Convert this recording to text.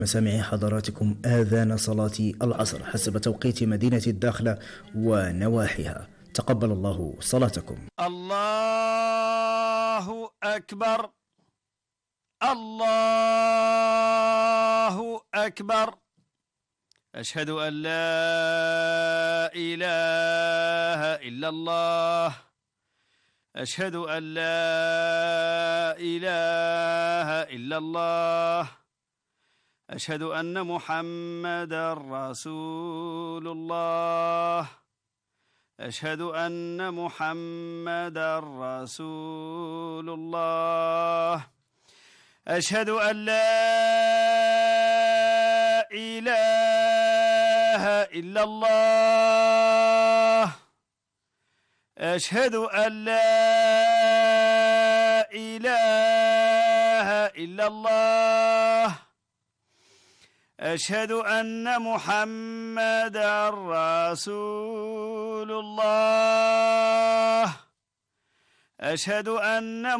مسامع حضراتكم آذان صلاة العصر حسب توقيت مدينة الداخلة ونواحيها. تقبل الله صلاتكم. الله أكبر، الله أكبر. أشهد أن لا إله إلا الله، أشهد أن لا إله إلا الله، أشهد أن محمدا رسول الله، أشهد أن محمدا رسول الله، أشهد أن لا إله إلا الله، أشهد أن لا إله إلا الله، أشهد أن محمدا رسول الله، أشهد أن